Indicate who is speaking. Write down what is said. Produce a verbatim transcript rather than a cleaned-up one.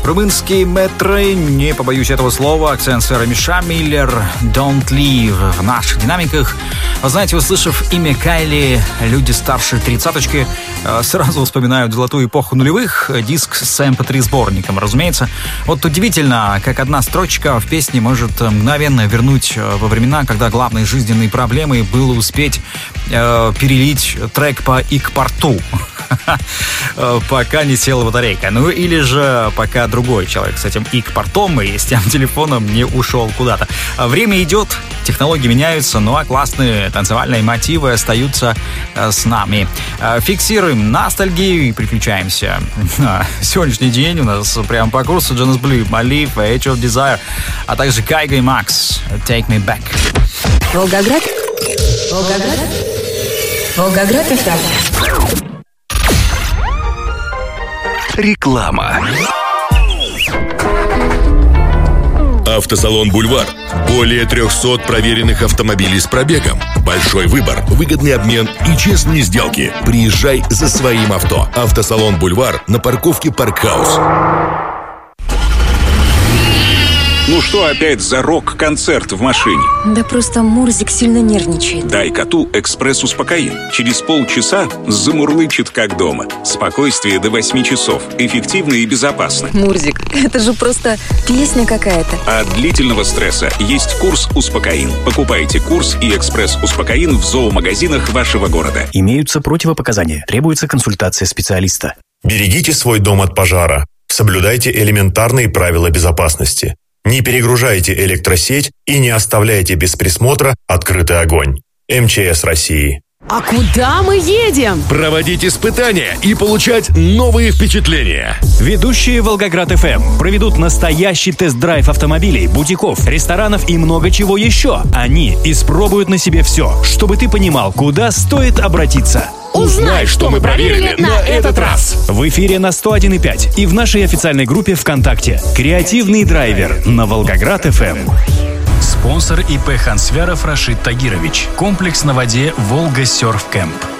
Speaker 1: Румынский метро, не побоюсь этого слова, акцент сферы Миша Миллер, Don't Leave в наших динамиках. Вы знаете, услышав имя Кайли, люди старше тридцаточки сразу вспоминают золотую эпоху нулевых, диск с эм пэ три сборником, разумеется. Вот удивительно, как одна строчка в песне может мгновенно вернуть во времена, когда главной жизненной проблемой было успеть э, перелить трек по ик-порту. Пока не села батарейка. Ну или же пока другой человек с этим ик-портом и с тем телефоном не ушел куда-то. Время идет, технологии меняются, ну а классные танцевальные мотивы остаются с нами. Фиксируем ностальгию и приключаемся. Сегодняшний день у нас прямо по курсу Jonas Blue, Malif, Age of Desire, а также Кайго и Макс, Take Me Back.
Speaker 2: Волгоград? Волгоград? Волгоград эф эм.
Speaker 3: Реклама. Автосалон «Бульвар». Более трехсот проверенных автомобилей с пробегом. Большой выбор, выгодный обмен и честные сделки. Приезжай за своим авто. Автосалон «Бульвар» на парковке «Паркхаус».
Speaker 4: Ну что опять за рок-концерт в машине?
Speaker 2: Да просто Мурзик сильно нервничает.
Speaker 4: Дай коту экспресс-успокоин. Через полчаса замурлычет как дома. Спокойствие до восьми часов. Эффективно и безопасно.
Speaker 2: Мурзик, это же просто песня какая-то.
Speaker 4: От длительного стресса есть курс «Успокоин». Покупайте курс и экспресс-успокоин в зоомагазинах вашего города.
Speaker 5: Имеются противопоказания. Требуется консультация специалиста.
Speaker 6: Берегите свой дом от пожара. Соблюдайте элементарные правила безопасности. Не перегружайте электросеть и не оставляйте без присмотра открытый огонь. эм че эс России.
Speaker 7: А куда мы едем?
Speaker 3: Проводить испытания и получать новые впечатления.
Speaker 5: Ведущие Волгоград эф эм проведут настоящий тест-драйв автомобилей, бутиков, ресторанов и много чего еще. Они испробуют на себе все, чтобы ты понимал, куда стоит обратиться.
Speaker 3: Узнай, что мы проверили на этот раз.
Speaker 5: В эфире на сто один и пять и в нашей официальной группе ВКонтакте. Креативный драйвер на Волгоград эф эм. Спонсор ИП Хансвяров Рашид Тагирович. Комплекс на воде «Волга Серф Кэмп».